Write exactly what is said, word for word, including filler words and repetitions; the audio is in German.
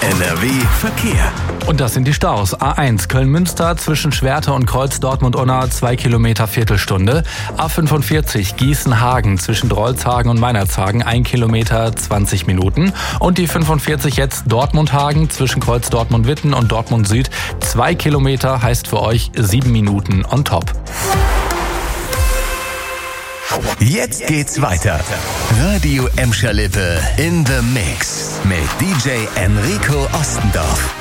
N R W Verkehr. Und das sind die Staus. A eins Köln-Münster zwischen Schwerte und Kreuz Dortmund-Unna zwei Kilometer Viertelstunde. A fünfundvierzig Gießen-Hagen zwischen Drolshagen und Meinerzhagen ein Kilometer zwanzig Minuten. Und die fünfundvierzig jetzt Dortmund-Hagen zwischen Kreuz Dortmund-Witten und Dortmund Süd zwei Kilometer heißt für euch sieben Minuten on top. Jetzt geht's weiter. Radio Emscher-Lippe in the Mix mit D J Enrico Ostendorf.